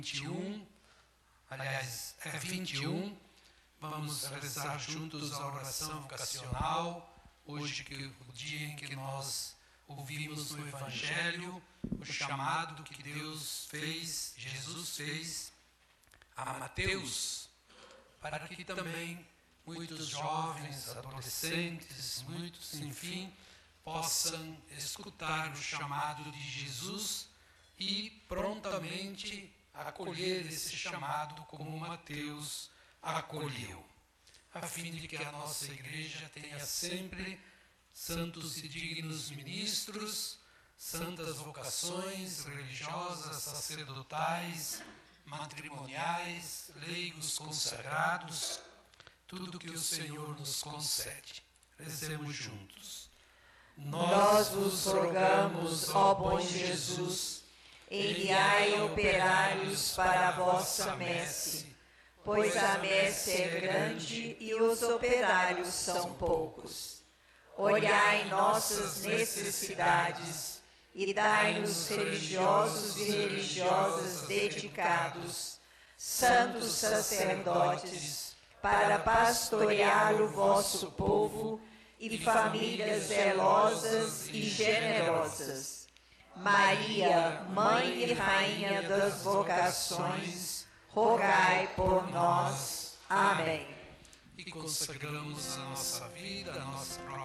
21, aliás, é 21, vamos rezar juntos a oração vocacional, hoje que o dia em que nós ouvimos no Evangelho o chamado que Deus fez, Jesus fez a Mateus, para que também muitos jovens, adolescentes, muitos, enfim, possam escutar o chamado de Jesus e prontamente acolher esse chamado como Mateus acolheu, a fim de que a nossa igreja tenha sempre santos e dignos ministros, santas vocações religiosas, sacerdotais, matrimoniais, leigos consagrados, tudo que o Senhor nos concede. Rezemos juntos. Nós vos rogamos, ó bom Jesus, enviai operários para a vossa messe, pois a messe é grande e os operários são poucos. Olhai nossas necessidades e dai-nos religiosos e religiosas dedicados, santos sacerdotes, para pastorear o vosso povo e famílias zelosas e generosas. Maria, Mãe e Rainha das vocações, rogai por nós. Amém. E consagramos a nossa vida, a nossa própria